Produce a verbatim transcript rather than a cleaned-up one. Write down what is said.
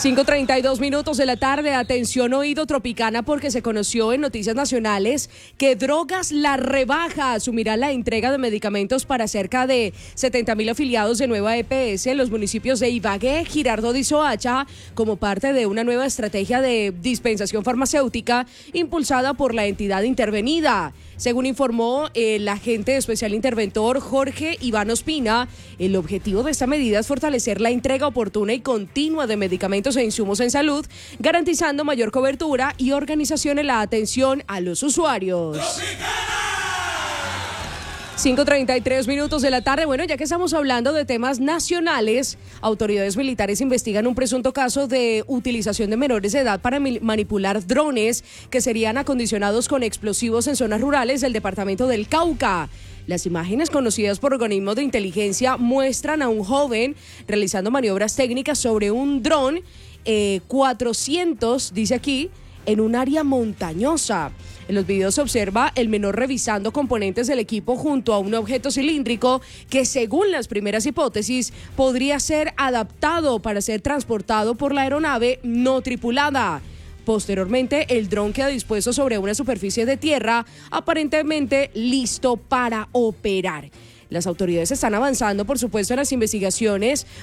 cinco treinta y dos minutos de la tarde. Atención, oído Tropicana, porque se conoció en Noticias Nacionales que Drogas La Rebaja asumirá la entrega de medicamentos para cerca de setenta mil afiliados de Nueva E P S en los municipios de Ibagué, Girardot y Soacha, como parte de una nueva estrategia de dispensación farmacéutica impulsada por la entidad intervenida. Según informó el agente especial interventor Jorge Iván Ospina, el objetivo de esta medida es fortalecer la entrega oportuna y continua de medicamentos e insumos en salud, garantizando mayor cobertura y organización en la atención a los usuarios. cinco treinta y tres minutos de la tarde. Bueno, ya que estamos hablando de temas nacionales, autoridades militares investigan un presunto caso de utilización de menores de edad para manipular drones que serían acondicionados con explosivos en zonas rurales del departamento del Cauca. Las imágenes conocidas por organismos de inteligencia muestran a un joven realizando maniobras técnicas sobre un dron eh, cuatrocientos, dice aquí, en un área montañosa. En los videos se observa el menor revisando componentes del equipo junto a un objeto cilíndrico que, según las primeras hipótesis, podría ser adaptado para ser transportado por la aeronave no tripulada. Posteriormente, el dron queda dispuesto sobre una superficie de tierra, aparentemente listo para operar. Las autoridades están avanzando, por supuesto, en las investigaciones